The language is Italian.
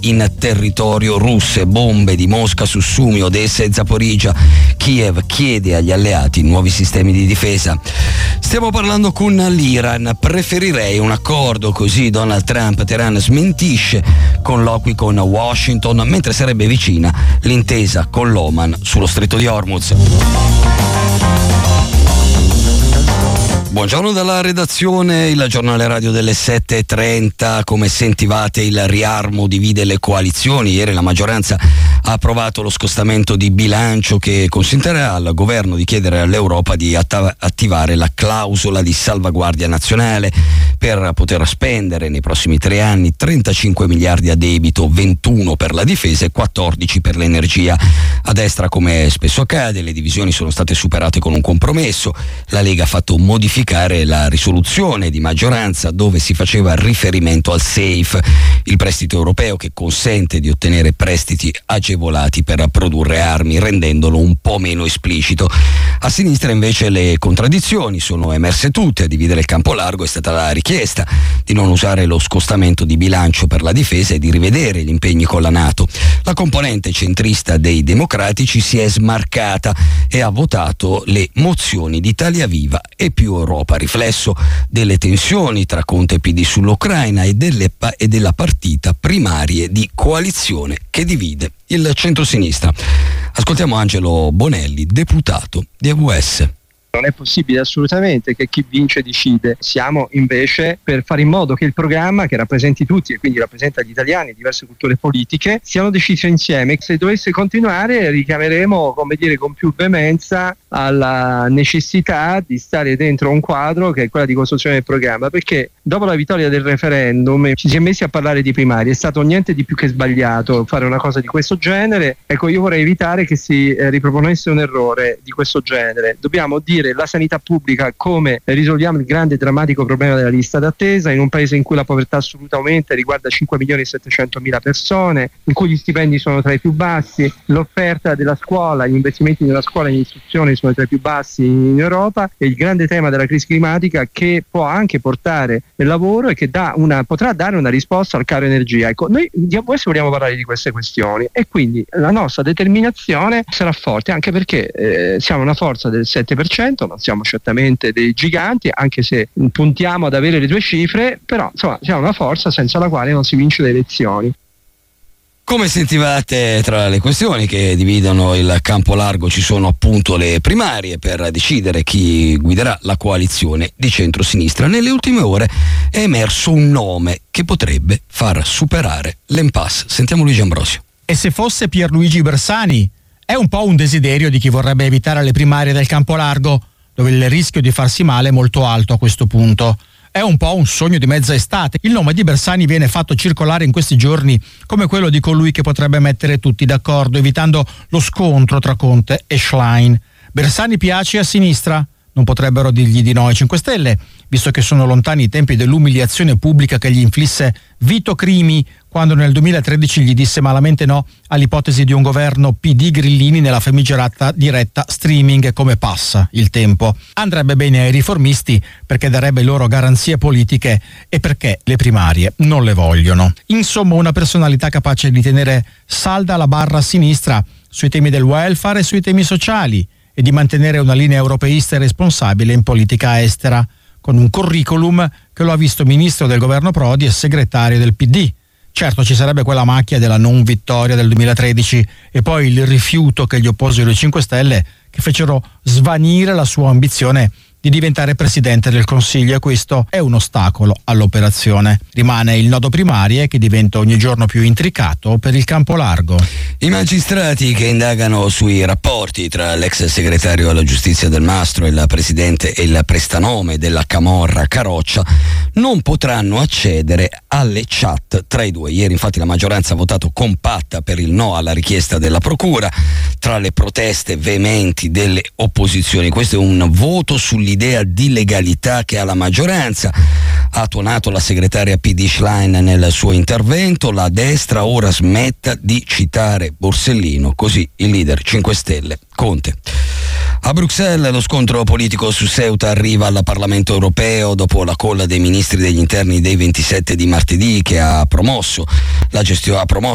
in territorio russo. Bombe di Mosca su Sumi, Odessa e Zaporizhzhia. Kiev chiede agli alleati nuovi sistemi di difesa. Stiamo parlando con l'Iran. Preferirei un accordo, così Donald Trump. Teheran smentisce colloqui con Washington, mentre sarebbe vicina l'intesa con l'Oman sullo stretto di Hormuz. Buongiorno dalla redazione, il giornale radio delle 7:30. Come sentivate, il riarmo divide le coalizioni. Ieri la maggioranza ha approvato lo scostamento di bilancio che consentirà al governo di chiedere all'Europa di attivare la clausola di salvaguardia nazionale per poter spendere nei prossimi 3 anni 35 miliardi a debito, 21 per la difesa e 14 per l'energia. A destra, come spesso accade, le divisioni sono state superate con un compromesso. La Lega ha fatto modificare la risoluzione di maggioranza dove si faceva riferimento al SAFE, il prestito europeo che consente di ottenere prestiti agevolati per produrre armi, rendendolo un po' meno esplicito. A sinistra invece le contraddizioni sono emerse tutte. A dividere il campo largo è stata la richiesta di non usare lo scostamento di bilancio per la difesa e di rivedere gli impegni con la NATO. La componente centrista dei democratici si è smarcata e ha votato le mozioni di Italia Viva e Più Europa, riflesso delle tensioni tra Conte e PD sull'Ucraina e della partita primarie di coalizione che divide il centrosinistra. Ascoltiamo Angelo Bonelli, deputato di AVS. Non è possibile assolutamente che chi vince decide. Siamo invece per fare in modo che il programma, che rappresenti tutti e quindi rappresenta gli italiani e diverse culture politiche, siano decise insieme. Se dovesse continuare richiameremo, con più veemenza alla necessità di stare dentro un quadro che è quella di costruzione del programma, perché dopo la vittoria del referendum ci si è messi a parlare di primarie. È stato niente di più che sbagliato fare una cosa di questo genere. Ecco, io vorrei evitare che si riproponesse un errore di questo genere. Dobbiamo dire la sanità pubblica come risolviamo il grande e drammatico problema della lista d'attesa in un paese in cui la povertà assoluta aumenta e riguarda 5.700.000 persone, in cui gli stipendi sono tra i più bassi, l'offerta della scuola, gli investimenti nella scuola e in istruzione sono tra i più bassi in Europa, e il grande tema della crisi climatica che può anche portare il lavoro e che potrà dare una risposta al caro energia. Ecco, noi di AWS vogliamo parlare di queste questioni e quindi la nostra determinazione sarà forte, anche perché siamo una forza del 7%, non siamo certamente dei giganti, anche se puntiamo ad avere le 2 cifre, però insomma siamo una forza senza la quale non si vince le elezioni. Come sentivate, tra le questioni che dividono il campo largo ci sono appunto le primarie per decidere chi guiderà la coalizione di centrosinistra. Nelle ultime ore è emerso un nome che potrebbe far superare l'impasse. Sentiamo Luigi Ambrosio. E se fosse Pierluigi Bersani? È un po' un desiderio di chi vorrebbe evitare le primarie del campo largo, dove il rischio di farsi male è molto alto a questo punto. È un po' un sogno di mezza estate. Il nome di Bersani viene fatto circolare in questi giorni come quello di colui che potrebbe mettere tutti d'accordo, evitando lo scontro tra Conte e Schlein. Bersani piace a sinistra? Non potrebbero dirgli di no ai 5 Stelle, visto che sono lontani i tempi dell'umiliazione pubblica che gli inflisse Vito Crimi quando nel 2013 gli disse malamente no all'ipotesi di un governo PD Grillini nella famigerata diretta streaming. Come passa il tempo. Andrebbe bene ai riformisti perché darebbe loro garanzie politiche e perché le primarie non le vogliono. Insomma, una personalità capace di tenere salda la barra a sinistra sui temi del welfare e sui temi sociali e di mantenere una linea europeista e responsabile in politica estera, con un curriculum che lo ha visto ministro del governo Prodi e segretario del PD. Certo, ci sarebbe quella macchia della non vittoria del 2013 e poi il rifiuto che gli opposero i 5 Stelle, che fecero svanire la sua ambizione di diventare presidente del Consiglio, e questo è un ostacolo all'operazione. Rimane il nodo primarie che diventa ogni giorno più intricato per il campo largo. I magistrati che indagano sui rapporti tra l'ex segretario alla giustizia Del Mastro e il presidente e il prestanome della camorra Caroccia non potranno accedere alle chat tra i due. Ieri infatti la maggioranza ha votato compatta per il no alla richiesta della procura tra le proteste veementi delle opposizioni. Questo è un voto sull'idea di legalità che ha la maggioranza. Ha tuonato la segretaria PD Schlein nel suo intervento. La destra ora smetta di citare Borsellino, così il leader 5 Stelle Conte. A Bruxelles lo scontro politico su Ceuta arriva al Parlamento europeo dopo la call dei ministri degli interni dei 27 di martedì che ha promosso